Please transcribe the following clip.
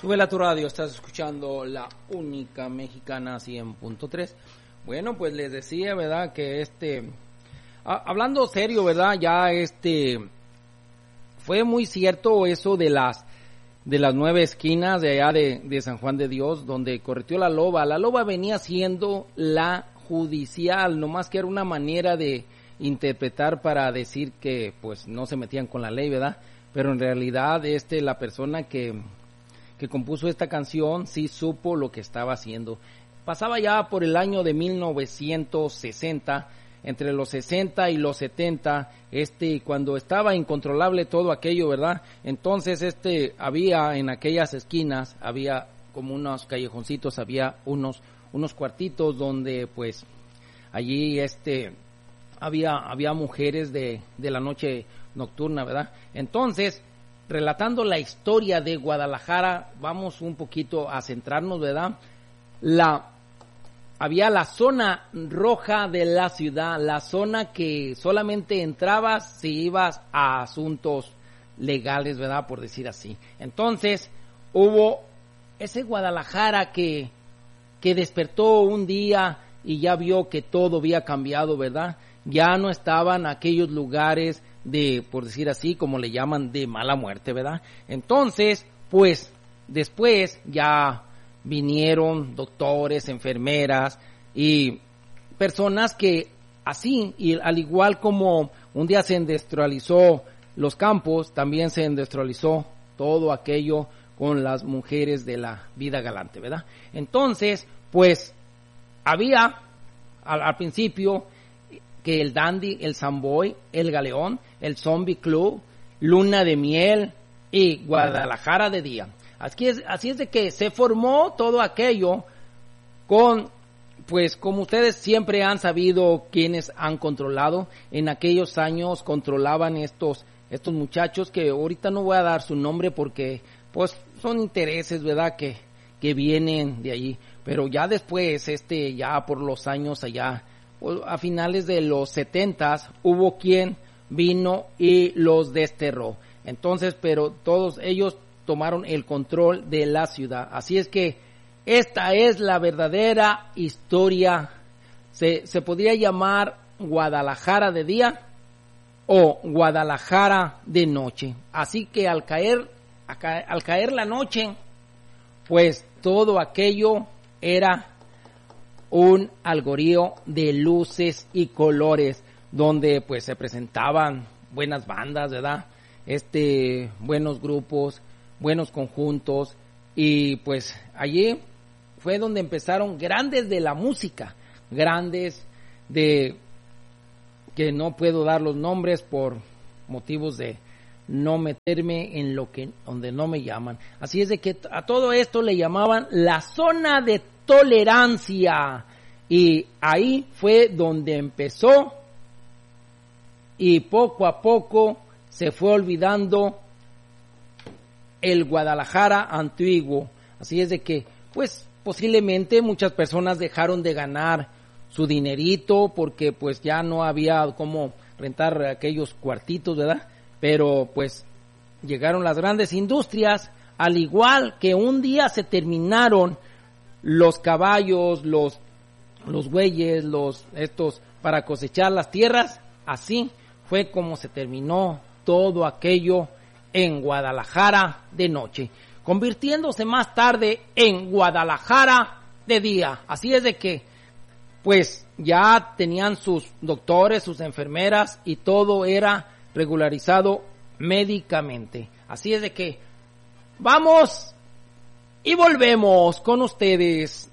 Súbela a tu radio, estás escuchando la única mexicana 100.3. Bueno, pues les decía, ¿verdad? Que hablando serio, ¿verdad? Ya fue muy cierto eso de las 9 esquinas de allá de San Juan de Dios, donde correteó la loba. La loba venía siendo la judicial, nomás que era una manera de interpretar para decir que pues no se metían con la ley, ¿verdad? Pero en realidad la persona que compuso esta canción sí supo lo que estaba haciendo. Pasaba ya por el año de 1960, entre los 60 y los 70, cuando estaba incontrolable todo aquello, ¿verdad? Entonces, había en aquellas esquinas, había como unos callejoncitos, había unos cuartitos donde, pues, allí, había mujeres de la noche nocturna, ¿verdad? Entonces, relatando la historia de Guadalajara, vamos un poquito a centrarnos, ¿verdad? Había la zona roja de la ciudad, la zona que solamente entrabas si ibas a asuntos legales, ¿verdad? Por decir así. Entonces, hubo ese Guadalajara que despertó un día y ya vio que todo había cambiado, ¿verdad? Ya no estaban aquellos lugares por decir así, como le llaman, de mala muerte, ¿verdad? Entonces, pues, después ya vinieron doctores, enfermeras y personas que así, y al igual como un día se industrializó los campos, también se industrializó todo aquello con las mujeres de la vida galante, ¿verdad? Entonces, pues, había al principio que el dandy, el samboy, el galeón, el zombie club, luna de miel y Guadalajara de día. Así es de que se formó todo aquello pues como ustedes siempre han sabido, quienes han controlado, en aquellos años controlaban estos muchachos, que ahorita no voy a dar su nombre porque pues son intereses, ¿verdad? Que vienen de allí, pero ya después, ya por los años allá, a finales de los 70s, hubo quien vino y los desterró. Entonces, pero todos ellos tomaron el control de la ciudad. Así es que esta es la verdadera historia. Se podría llamar Guadalajara de día o Guadalajara de noche. Así que al caer la noche, pues todo aquello era un algorío de luces y colores, donde pues se presentaban buenas bandas, ¿verdad? Buenos grupos, buenos conjuntos, y pues allí fue donde empezaron grandes de la música, grandes de que no puedo dar los nombres por motivos de no meterme en donde no me llaman. Así es de que a todo esto le llamaban la zona de tolerancia, y ahí fue donde empezó, y poco a poco se fue olvidando el Guadalajara antiguo. Así es de que pues posiblemente muchas personas dejaron de ganar su dinerito porque pues ya no había cómo rentar aquellos cuartitos, ¿verdad? Pero pues llegaron las grandes industrias, al igual que un día se terminaron los caballos, los bueyes, para cosechar las tierras. Así fue como se terminó todo aquello en Guadalajara de noche, convirtiéndose más tarde en Guadalajara de día. Así es de que pues ya tenían sus doctores, sus enfermeras, y todo era regularizado médicamente. Así es de que vamos y volvemos con ustedes.